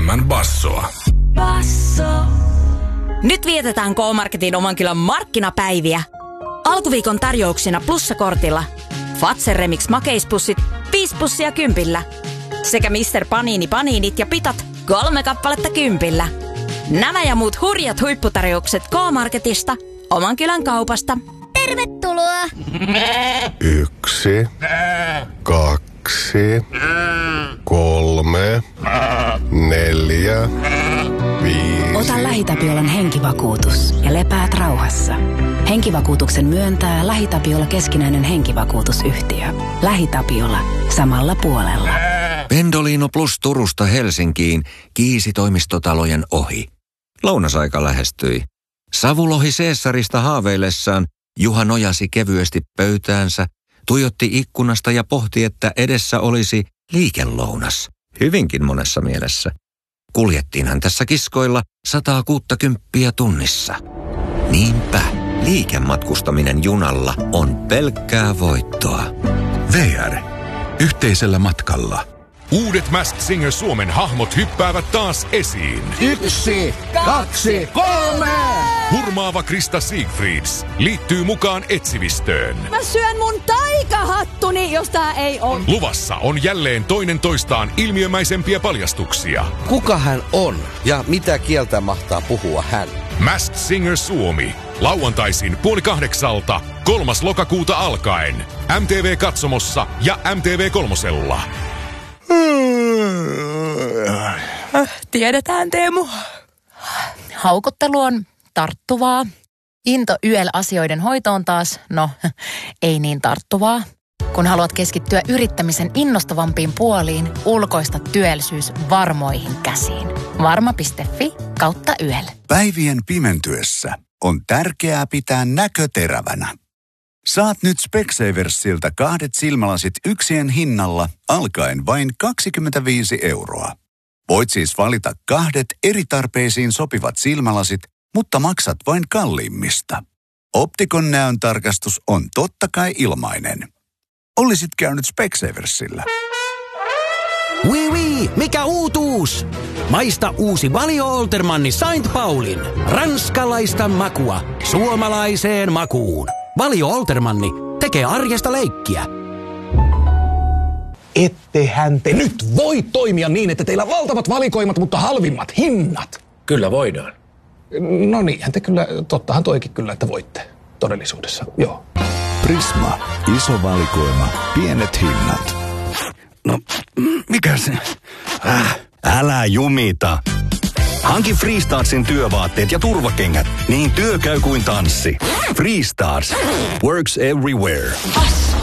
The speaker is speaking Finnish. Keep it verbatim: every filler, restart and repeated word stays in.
enemmän bassoa. Basso. Nyt vietetään K-Marketin oman kylän markkinapäiviä. Alkuviikon tarjouksina plussakortilla. Fazer Remix makeispussit, viisi pussia kympillä. Sekä mister Panini Paninit ja pitat, kolme kappaletta kympillä. Nämä ja muut hurjat huipputarjoukset K-Marketista, oman kylän kaupasta. Tervetuloa! Yksi, kaksi, kolme, neljä, viisi. Ota LähiTapiolan henkivakuutus ja lepäät rauhassa. Henkivakuutuksen myöntää LähiTapiola keskinäinen henkivakuutusyhtiö. LähiTapiola. Samalla puolella. Pendolino Plus Turusta Helsinkiin kiisi toimistotalojen ohi. Lounasaika lähestyi. Savulohi Caesarista haaveillessaan Juha nojasi kevyesti pöytäänsä, tuijotti ikkunasta ja pohti, että edessä olisi liikelounas. Hyvinkin monessa mielessä. Kuljettiinhan tässä kiskoilla sataa kuuttakymppiä tunnissa. Niinpä, liikematkustaminen junalla on pelkkää voittoa. V R. Yhteisellä matkalla. Uudet Masked Singer Suomen hahmot hyppäävät taas esiin. Yksi, kaksi, kolme! Hurmaava Krista Siegfrieds liittyy mukaan etsivistöön. Mä syön mun taikahattuni, jos tää ei on. Luvassa on jälleen toinen toistaan ilmiömäisempiä paljastuksia. Kuka hän on ja mitä kieltä mahtaa puhua hän? Masked Singer Suomi. Lauantaisin puoli kahdeksalta, kolmas lokakuuta alkaen. M T V Katsomossa ja M T V Kolmosella. Tiedetään, Teemu. Haukottelu on tarttuvaa. Into Y L-asioiden hoitoon taas, no, ei niin tarttuvaa. Kun haluat keskittyä yrittämisen innostavampiin puoliin, ulkoista työllisyys varmoihin käsiin. Varma piste fi kautta Y L. Päivien pimentyessä on tärkeää pitää näkö terävänä. Saat nyt Specsaversilta kahdet silmälasit yksien hinnalla alkaen vain kaksikymmentäviisi euroa. Voit siis valita kahdet eri tarpeisiin sopivat silmälasit, mutta maksat vain kalliimmista. Optikon näön tarkastus on totta kai ilmainen. Olisit käynyt Specsaversilla. Oui, oui, mikä uutuus? Maista uusi Valio Oltermanni Saint Paulin. Ranskalaista makua suomalaiseen makuun. Valio Oltermanni tekee arjesta leikkiä. Ettehän te nyt voi toimia niin, että teillä on valtavat valikoimat, mutta halvimmat hinnat. Kyllä voidaan. No niinhän te kyllä, tottahan toikin kyllä, että voitte todellisuudessa, joo. Prisma, iso valikoima, pienet hinnat. No, mikä se? Äh, älä jumita. Hanki Freestarsin työvaatteet ja turvakengät, niin työ käy kuin tanssi. Freestars. Works everywhere.